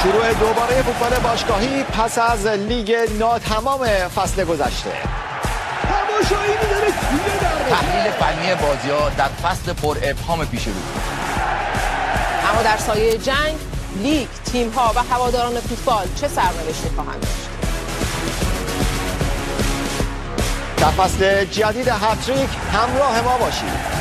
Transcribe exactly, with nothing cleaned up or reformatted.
شروع دوباره فوتبال باشگاهی پس از لیگ ناتمام فصل گذشته. تماشایی می‌داره تحلیل فنی بازی‌ها در فصل پر ابهام پیش رو. اما در سایه جنگ لیگ، تیم‌ها و هواداران فوتبال چه سرنوشتی خواهند داشت؟ در فصل جدید هتریک همراه ما باشید.